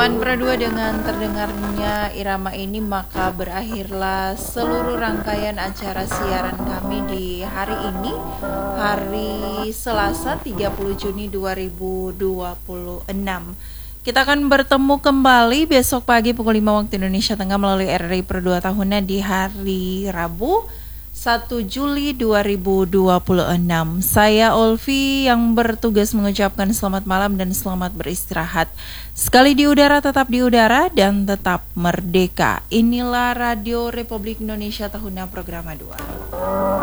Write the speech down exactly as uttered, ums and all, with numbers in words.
Selamat berdua dengan terdengarnya irama ini, maka berakhirlah seluruh rangkaian acara siaran kami di hari ini, hari Selasa tiga puluh Juni dua ribu dua puluh enam. Kita akan bertemu kembali besok pagi pukul lima waktu Indonesia Tengah melalui R R I per dua tahunnya di hari Rabu satu Juli dua ribu dua puluh enam. Saya Olvi yang bertugas mengucapkan selamat malam dan selamat beristirahat. Sekali di udara tetap di udara dan tetap merdeka. Inilah Radio Republik Indonesia tahunnya Programa dua.